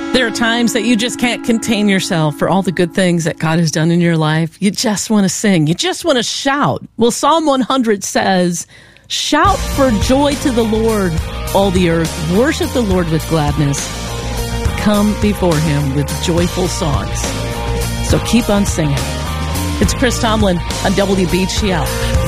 There are times that you just can't contain yourself for all the good things that God has done in your life. You just want to sing. You just want to shout. Well, Psalm 100 says, shout for joy to the Lord, all the earth. Worship the Lord with gladness. Come before him with joyful songs. So keep on singing. It's Chris Tomlin on WBGL.